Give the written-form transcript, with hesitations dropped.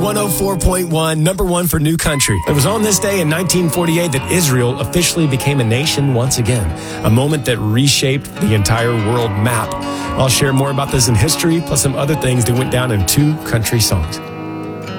104.1, number one for New Country. It was on this day in 1948 that Israel officially became a nation once again, a moment that reshaped the entire world map. I'll share more about this in history, plus some other things that went down in two country songs.